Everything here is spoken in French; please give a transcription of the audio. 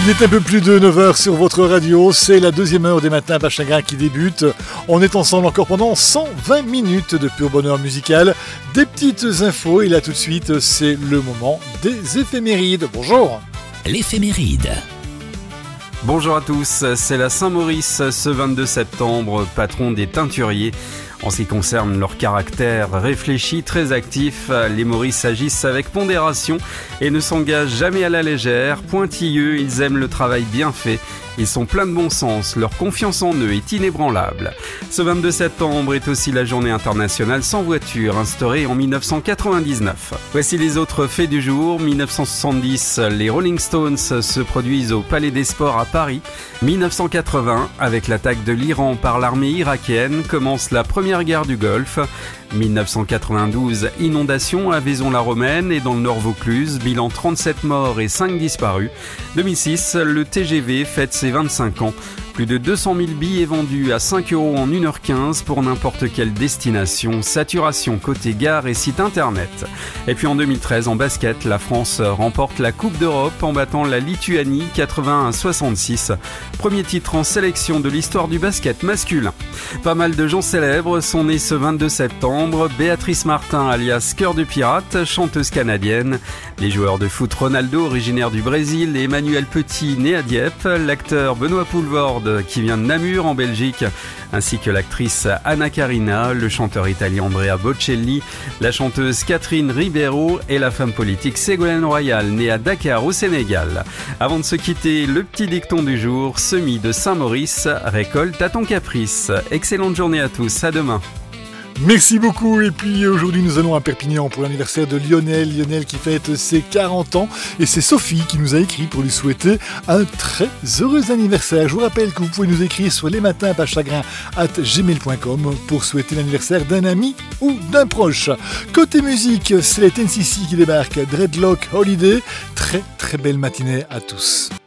Il est un peu plus de 9h sur votre radio, c'est la deuxième heure des matins à Chagrin qui débute. On est ensemble encore pendant 120 minutes de pur bonheur musical, des petites infos et là tout de suite c'est le moment des éphémérides. Bonjour. L'éphéméride. Bonjour à tous, c'est la Saint-Maurice ce 22 septembre, patron des teinturiers. En ce qui concerne leur caractère réfléchi, très actif, les Maurice agissent avec pondération et ne s'engagent jamais à la légère. Pointilleux, ils aiment le travail bien fait. Ils sont pleins de bon sens, leur confiance en eux est inébranlable. Ce 22 septembre est aussi la journée internationale sans voiture, instaurée en 1999. Voici les autres faits du jour. 1970, les Rolling Stones se produisent au Palais des Sports à Paris. 1980, avec l'attaque de l'Iran par l'armée irakienne, commence la première guerre du Golfe. 1992, inondation à Vaison-la-Romaine et dans le Nord Vaucluse, bilan 37 morts et 5 disparus. 2006, le TGV fête ses 25 ans. Plus de 200 000 billets vendus à 5 € en 1h15 pour n'importe quelle destination. Saturation côté gare et site internet. Et puis en 2013, en basket, la France remporte la Coupe d'Europe en battant la Lituanie 81-66. Premier titre en sélection de l'histoire du basket masculin. Pas mal de gens célèbres sont nés ce 22 septembre. Béatrice Martin, alias Cœur de Pirate, chanteuse canadienne. Les joueurs de foot Ronaldo, originaire du Brésil, et Emmanuel Petit, né à Dieppe. L'acteur Benoît Poulvorde, qui vient de Namur en Belgique, ainsi que l'actrice Anna Karina, le chanteur italien Andrea Bocelli, la chanteuse Catherine Ribeiro et la femme politique Ségolène Royal, née à Dakar au Sénégal. Avant de se quitter, le petit dicton du jour, semis de Saint-Maurice, récolte à ton caprice. Excellente journée à tous, à demain. Merci beaucoup et puis aujourd'hui nous allons à Perpignan pour l'anniversaire de Lionel qui fête ses 40 ans et c'est Sophie qui nous a écrit pour lui souhaiter un très heureux anniversaire. Je vous rappelle que vous pouvez nous écrire sur lesmatins@gmail.com pour souhaiter l'anniversaire d'un ami ou d'un proche. Côté musique, c'est les 10cc qui débarquent, Dreadlock Holiday. Très très belle matinée à tous.